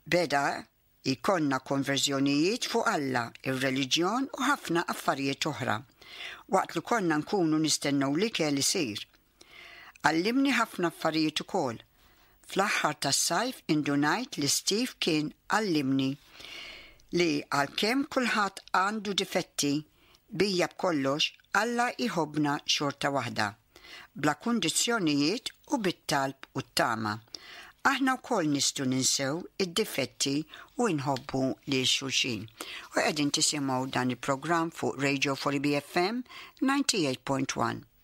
Beda ikonna konverżjonijiet fuq Alla, ir-reliġjon u ħafna affarijiet oħra. Waqt li konna nkunu nistennew li kell isir. Allimni ħafna affarijiet ukoll. Fl-aħħar tas-sajf indunajt li Steve kien allimni li għalkemm kulħadd għandu difetti bija b'kollox Alla iħobbna xorta waħda, bla kundizzjonijiet u bit-talb u t-tama. Aħna wkoll nistgħu ninsew id-difetti u nħobbu lil xulxin. U qegħdin tisimgħu dan il-programm fuq Radio 4 BFM 98.1.